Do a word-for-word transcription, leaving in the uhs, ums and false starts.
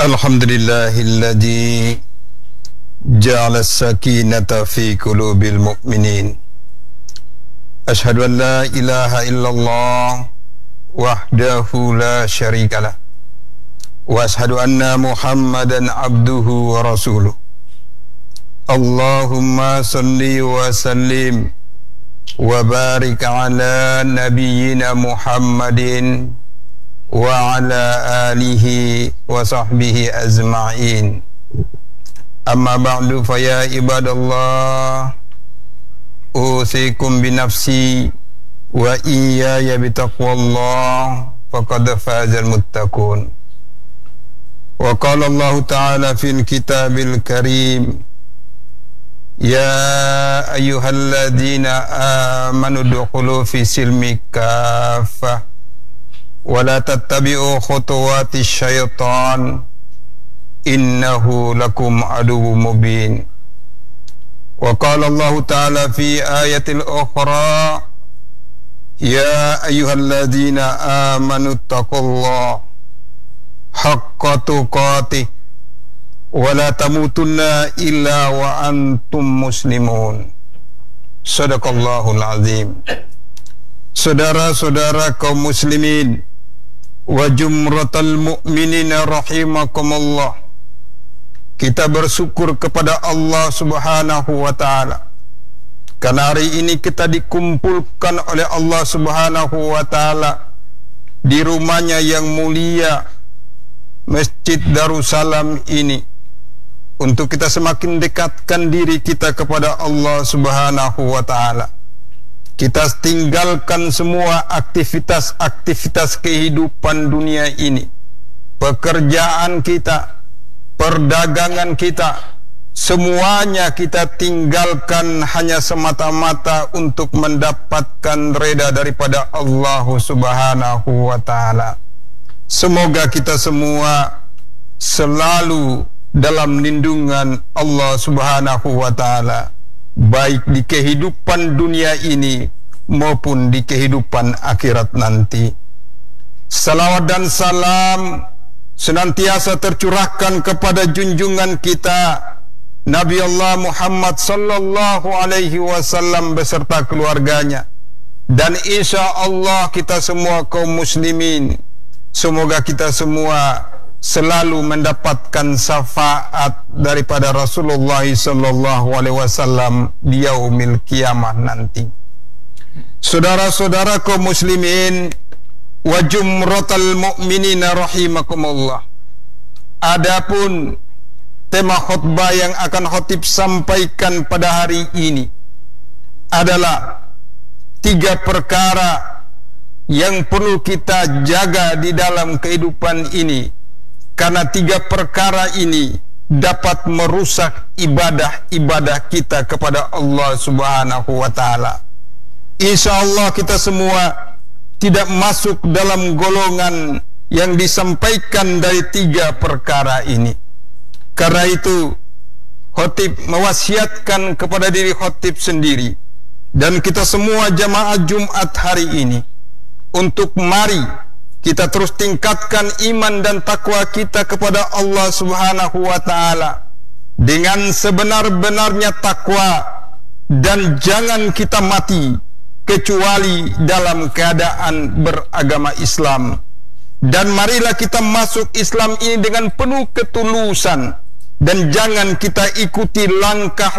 Alhamdulillahilladzi ja'ala as-sakinata fi qulubil mu'minin. Ashhadu an la ilaha illallah wahdahu la syarikalah. Wa ashhadu anna Muhammadan abduhu wa rasuluh. Allahumma salli wa sallim wa barik ala nabiyyina Muhammadin wa ala alihi wa sahbihi azma'in. Amma ba'du fa ya ibadallah, usikum binafsi wa iyaya bitaqwallah faqad fazal muttaqun. Wa qala Allah ta'ala fil kitabil karim, ya ayyuhalladzina amanu dukhulu fi silmi kaffah wa la tattabi'u khutuwati syaitan innahu lakum aduwwum mubin. Wa qala Allah ta'ala fi ayatil ukhra, ya ayyuhalladzina amanu taqullaha haqqa tuqatih wa la tamutunna illa wa antum muslimun. Sadaqallahul azim. Saudara-saudara kaum muslimin wa jumratal mu'minina rahimakumullah, kita bersyukur kepada Allah subhanahu wa ta'ala karena hari ini kita dikumpulkan oleh Allah subhanahu wa ta'ala di rumahnya yang mulia, Masjid Darussalam ini, untuk kita semakin dekatkan diri kita kepada Allah subhanahu wa ta'ala. Kita tinggalkan semua aktivitas-aktivitas kehidupan dunia ini, pekerjaan kita, perdagangan kita, semuanya kita tinggalkan hanya semata-mata untuk mendapatkan reda daripada Allah subhanahu wa ta'ala. Semoga kita semua selalu dalam lindungan Allah subhanahu wa ta'ala, baik di kehidupan dunia ini maupun di kehidupan akhirat nanti. Salawat dan salam senantiasa tercurahkan kepada junjungan kita Nabi Allah Muhammad sallallahu alaihi wasallam beserta keluarganya, dan insya Allah kita semua kaum muslimin, semoga kita semua selalu mendapatkan syafaat daripada Rasulullah sallallahu alaihi wasallam di yaumil kiamah nanti. Saudara-saudara kaum muslimin wa jumratal mu'minina rahimakumullah, adapun tema khutbah yang akan khotib sampaikan pada hari ini adalah tiga perkara yang perlu kita jaga di dalam kehidupan ini, karena tiga perkara ini dapat merusak ibadah-ibadah kita kepada Allah subhanahu wa ta'ala. Insya Allah kita semua tidak masuk dalam golongan yang disampaikan dari tiga perkara ini. Karena itu khotib mewasiatkan kepada diri khotib sendiri dan kita semua jamaah Jumat hari ini untuk mari kita terus tingkatkan iman dan takwa kita kepada Allah subhanahu wa ta'ala dengan sebenar-benarnya takwa, dan jangan kita mati kecuali dalam keadaan beragama Islam. Dan marilah kita masuk Islam ini dengan penuh ketulusan, dan jangan kita ikuti langkah